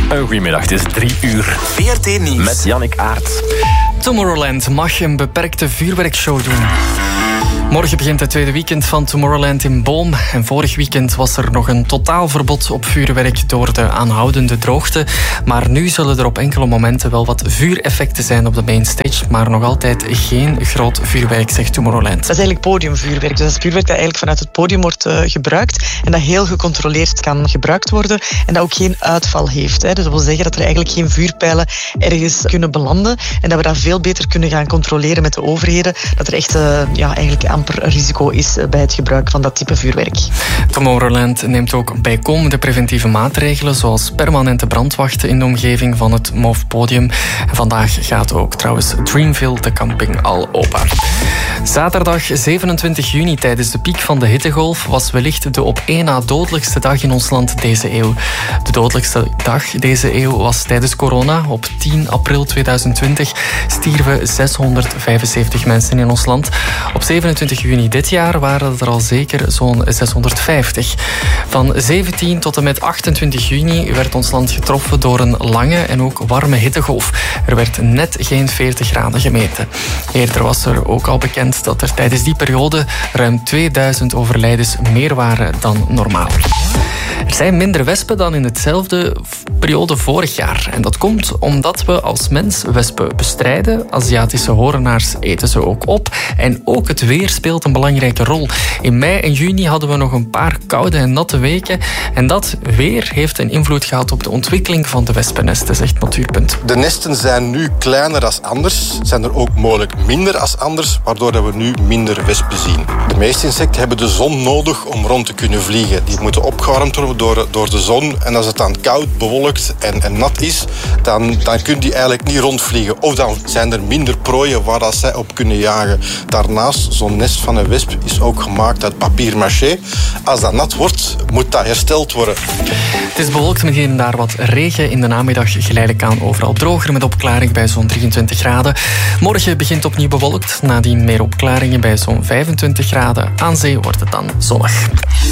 Een goedemiddag, het is 3:00. VRT Nieuws. Met Jannik Aert. Tomorrowland mag een beperkte vuurwerkshow doen. Morgen begint het tweede weekend van Tomorrowland in Boom. En vorig weekend was er nog een totaalverbod op vuurwerk door de aanhoudende droogte. Maar nu zullen er op enkele momenten wel wat vuureffecten zijn op de mainstage. Maar nog altijd geen groot vuurwerk, zegt Tomorrowland. Dat is eigenlijk podiumvuurwerk. Dus dat is vuurwerk dat eigenlijk vanuit het podium wordt gebruikt. En dat heel gecontroleerd kan gebruikt worden. En dat ook geen uitval heeft. Dus dat wil zeggen dat er eigenlijk geen vuurpijlen ergens kunnen belanden. En dat we dat veel beter kunnen gaan controleren met de overheden. Dat er echt eigenlijk amper risico is bij het gebruik van dat type vuurwerk. Tomorrowland neemt ook bijkomende preventieve maatregelen, zoals permanente brandwachten in de omgeving van het MOVE-podium. En vandaag gaat ook trouwens Dreamville, de camping, al open. Zaterdag 27 juni tijdens de piek van de hittegolf was wellicht de op één na dodelijkste dag in ons land deze eeuw. De dodelijkste dag deze eeuw was tijdens corona. Op 10 april 2020 stierven 675 mensen in ons land. Op 27 juni dit jaar waren er al zeker zo'n 650. Van 17 tot en met 28 juni werd ons land getroffen door een lange en ook warme hittegolf. Er werd net geen 40 graden gemeten. Eerder was er ook al bekend dat er tijdens die periode ruim 2000 overlijdens meer waren dan normaal. Er zijn minder wespen dan in hetzelfde periode vorig jaar. En dat komt omdat we als mens wespen bestrijden. Aziatische horenaars eten ze ook op. En ook het weer speelt een belangrijke rol. In mei en juni hadden we nog een paar koude en natte weken. En dat weer heeft een invloed gehad op de ontwikkeling van de wespennesten, zegt Natuurpunt. De nesten zijn nu kleiner dan anders. Zijn er ook mogelijk minder als anders, waardoor we nu minder wespen zien. De meeste insecten hebben de zon nodig om rond te kunnen vliegen. Die moeten opgewarmd worden door de zon. En als het dan koud, bewolkt en nat is, dan kunnen die eigenlijk niet rondvliegen. Of dan zijn er minder prooien waar dat zij op kunnen jagen. Daarnaast, zo'n nest van een wesp is ook gemaakt uit papier-mâché. Als dat nat wordt, moet dat hersteld worden. Het is bewolkt met hier en daar wat regen. In de namiddag geleidelijk aan overal droger met opklaring bij zo'n 23 graden. Morgen begint opnieuw bewolkt. Nadien meer opklaringen bij zo'n 25 graden. Aan zee wordt het dan zonnig.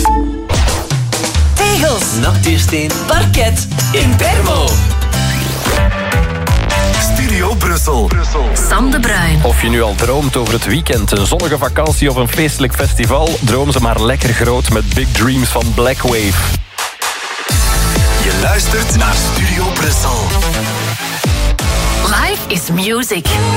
Tegels, nachtuursteen, parket, Impermo. Studio Brussel. Sam de Bruin. Of je nu al droomt over het weekend, een zonnige vakantie of een feestelijk festival, droom ze maar lekker groot met Big Dreams van Black Wave. Je luistert naar Studio Brussel. Life is music.